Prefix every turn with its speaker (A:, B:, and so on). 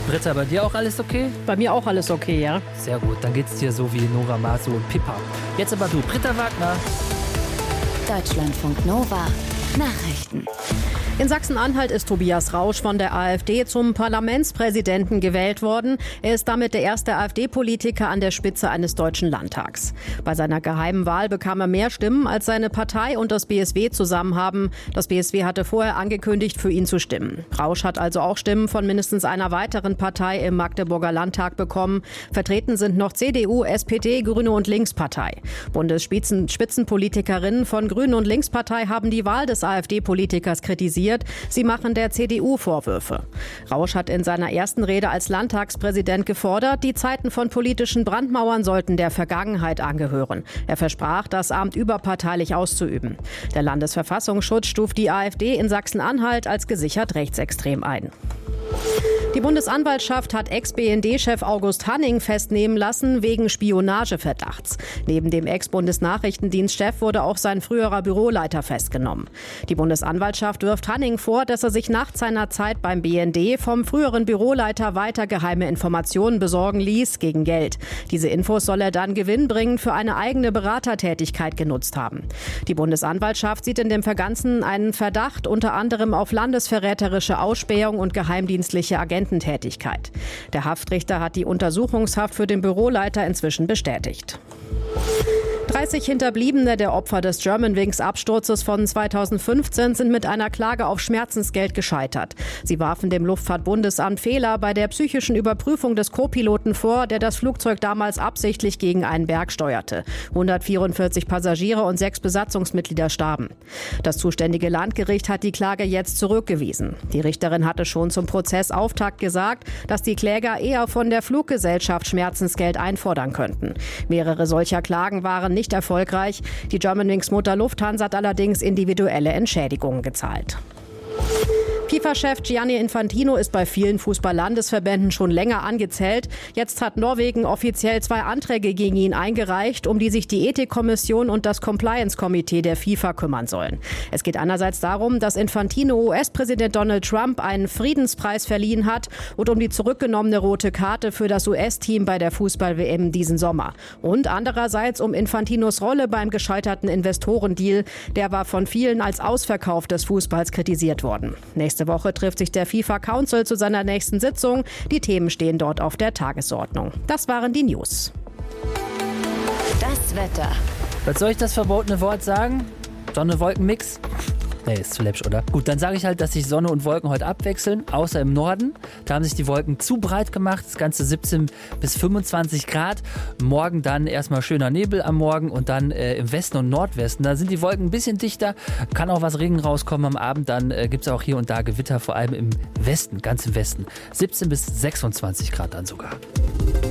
A: Britta, bei dir auch alles okay?
B: Bei mir auch alles okay, ja.
A: Sehr gut, dann geht's dir so wie Nora Maso und Pippa. Jetzt aber du, Britta Wagner.
C: Deutschlandfunk Nova Nachrichten.
B: In Sachsen-Anhalt ist Tobias Rausch von der AfD zum Parlamentspräsidenten gewählt worden. Er ist damit der erste AfD-Politiker an der Spitze eines deutschen Landtags. Bei seiner geheimen Wahl bekam er mehr Stimmen, als seine Partei und das BSW zusammen haben. Das BSW hatte vorher angekündigt, für ihn zu stimmen. Rausch hat also auch Stimmen von mindestens einer weiteren Partei im Magdeburger Landtag bekommen. Vertreten sind noch CDU, SPD, Grüne und Linkspartei. Bundesspitzenpolitikerinnen von Grünen und Linkspartei haben die Wahl des AfD-Politikers kritisiert. Sie machen der CDU Vorwürfe. Rausch hat in seiner ersten Rede als Landtagspräsident gefordert, die Zeiten von politischen Brandmauern sollten der Vergangenheit angehören. Er versprach, das Amt überparteilich auszuüben. Der Landesverfassungsschutz stuft die AfD in Sachsen-Anhalt als gesichert rechtsextrem ein. Die Bundesanwaltschaft hat Ex-BND-Chef August Hanning festnehmen lassen wegen Spionageverdachts. Neben dem Ex-Bundesnachrichtendienstchef wurde auch sein früherer Büroleiter festgenommen. Die Bundesanwaltschaft wirft Hanning vor, dass er sich nach seiner Zeit beim BND vom früheren Büroleiter weiter geheime Informationen besorgen ließ gegen Geld. Diese Infos soll er dann gewinnbringend für eine eigene Beratertätigkeit genutzt haben. Die Bundesanwaltschaft sieht in dem Ganzen einen Verdacht unter anderem auf landesverräterische Ausspähung und geheimdienstliche Agententätigkeit. Der Haftrichter hat die Untersuchungshaft für den Büroleiter inzwischen bestätigt. 30 Hinterbliebene der Opfer des Germanwings-Absturzes von 2015 sind mit einer Klage auf Schmerzensgeld gescheitert. Sie warfen dem Luftfahrtbundesamt Fehler bei der psychischen Überprüfung des Co-Piloten vor, der das Flugzeug damals absichtlich gegen einen Berg steuerte. 144 Passagiere und 6 Besatzungsmitglieder starben. Das zuständige Landgericht hat die Klage jetzt zurückgewiesen. Die Richterin hatte schon zum Prozessauftakt gesagt, dass die Kläger eher von der Fluggesellschaft Schmerzensgeld einfordern könnten. Mehrere solcher Klagen waren nicht erfolgreich. Die Germanwings-Mutter Lufthansa hat allerdings individuelle Entschädigungen gezahlt. FIFA-Chef Gianni Infantino ist bei vielen Fußball-Landesverbänden schon länger angezählt. Jetzt hat Norwegen offiziell 2 Anträge gegen ihn eingereicht, um die sich die Ethikkommission und das Compliance-Komitee der FIFA kümmern sollen. Es geht einerseits darum, dass Infantino US-Präsident Donald Trump einen Friedenspreis verliehen hat und um die zurückgenommene rote Karte für das US-Team bei der Fußball-WM diesen Sommer. Und andererseits um Infantinos Rolle beim gescheiterten Investorendeal. Der war von vielen als Ausverkauf des Fußballs kritisiert worden. Nächste Woche trifft sich der FIFA Council zu seiner nächsten Sitzung. Die Themen stehen dort auf der Tagesordnung. Das waren die News.
C: Das Wetter.
A: Was soll ich das verbotene Wort sagen? Sonne-Wolken-Mix? Nee, ist zu läppisch, oder? Gut, dann sage ich halt, dass sich Sonne und Wolken heute abwechseln, außer im Norden. Da haben sich die Wolken zu breit gemacht, das Ganze 17 bis 25 Grad. Morgen dann erstmal schöner Nebel am Morgen und dann im Westen und Nordwesten. Da sind die Wolken ein bisschen dichter, kann auch was Regen rauskommen am Abend. Dann gibt es auch hier und da Gewitter, vor allem im Westen, ganz im Westen. 17 bis 26 Grad dann sogar.